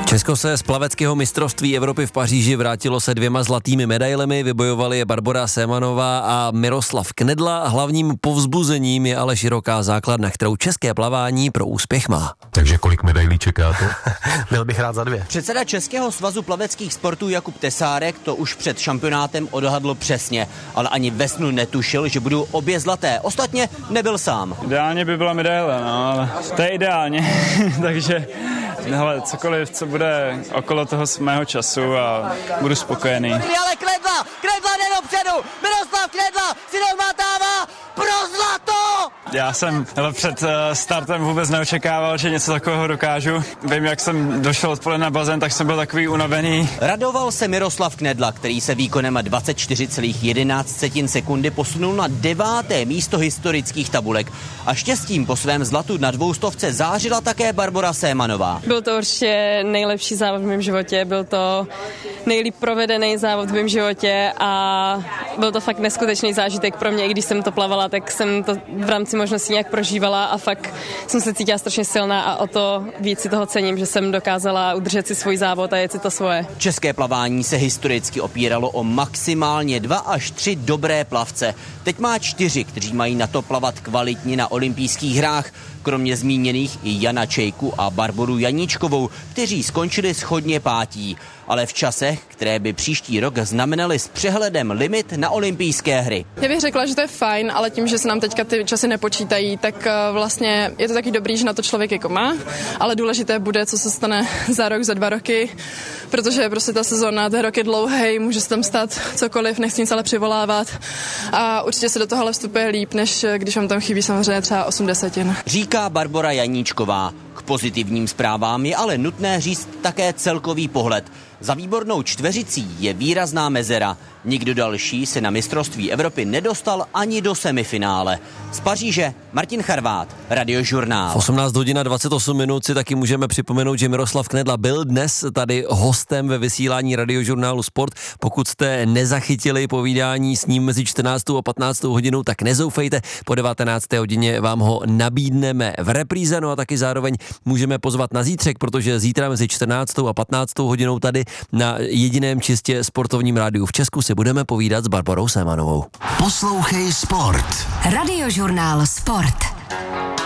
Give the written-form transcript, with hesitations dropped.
Česko se z plaveckého mistrovství Evropy v Paříži vrátilo se 2 zlatými medailemi, vybojovali je Barbora Sémanová a Miroslav Knedla. Hlavním povzbuzením je ale široká základna, kterou české plavání pro úspěch má. Takže kolik medailí čekáte? Byl bych rád za 2. Předseda Českého svazu plaveckých sportů Jakub Tesárek to už před šampionátem odhadl přesně, ale ani ve snu netušil, že budou obě zlaté. Ostatně nebyl sám. Ideálně by byla medaile, no, ale to je ideálně, takže hele, cokoliv, co bude okolo toho mého času a budu spokojený. Ale Knedla jde dopředu, Miroslav Knedla si domátává pro zlato! Já jsem před startem vůbec neočekával, že něco takového dokážu. Vím, jak jsem došel odpoledne na bazén, tak jsem byl takový unavený. Radoval se Miroslav Knedla, který se výkonem 24,11 sekundy posunul na 9. místo historických tabulek. A štěstím po svém zlatu na 200 zářila také Barbora Sémanová. Byl to určitě nejlepší závod v mém životě, byl to nejlíp provedený závod v mém životě a byl to fakt neskutečný zážitek pro mě, i když jsem to plavala, tak jsem to v rámci možností nějak prožívala a fakt jsem se cítila strašně silná a o to víc si toho cením, že jsem dokázala udržet si svůj závod a jet si to svoje. České plavání se historicky opíralo o maximálně 2 až 3 dobré plavce. Teď má 4, kteří mají na to plavat kvalitně na olympijských hrách, kromě zmíněných i Jana Čejku a Barboru Janíčkovou, kteří skončili shodně 5. Ale v časech, které by příští rok znamenaly s přehledem limit na olympijské hry. Já bych řekla, že to je fajn, ale tím, že se nám teďka ty časy nepočítají, tak vlastně je to taky dobrý, že na to člověk jako má, ale důležité bude, co se stane za rok, za 2 roky, protože prostě ta sezóna, ten rok je dlouhý, může se tam stát cokoliv, nechci nic ale přivolávat a určitě se do toho vstupuje líp, než když vám tam chybí samozřejmě třeba 80. Říká Barbora Janíčková. K pozitivním zprávám je ale nutné říct také celkový pohled. Za výbornou čtveřicí je výrazná mezera. Nikdo další se na mistrovství Evropy nedostal ani do semifinále. Z Paříže Martin Charvát, Radiožurnál. V 18 hodin a 28 minut si taky můžeme připomenout, že Miroslav Knedla byl dnes tady hostem ve vysílání Radiožurnálu Sport. Pokud jste nezachytili povídání s ním mezi 14. a 15. hodinou, tak nezoufejte. Po 19. hodině vám ho nabídneme v repríze, no a taky zároveň můžeme pozvat na zítřek, protože zítra mezi 14. a 15. hodinou tady na jediném čistě sportovním rádiu v Česku si budeme povídat s Barborou Sémanovou. Poslouchej Sport. Radiožurnál Sport.